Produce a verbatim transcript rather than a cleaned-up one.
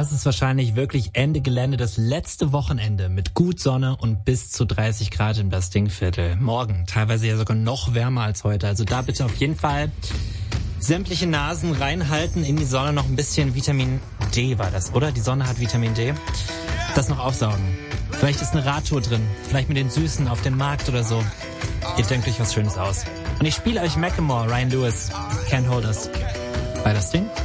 das ist wahrscheinlich wirklich Ende Gelände, das letzte Wochenende mit gut Sonne und bis zu dreißig Grad im Das Dingviertel. Morgen teilweise ja sogar noch wärmer als heute. Also da bitte auf jeden Fall sämtliche Nasen reinhalten in die Sonne. Noch ein bisschen Vitamin D war das, oder? Die Sonne hat Vitamin D. Das noch aufsaugen. Vielleicht ist eine Radtour drin. Vielleicht mit den Süßen auf den Markt oder so. Ihr denkt euch was Schönes aus. Und ich spiele euch Macklemore, Ryan Lewis, Can't Hold Us. Bei Das Ding.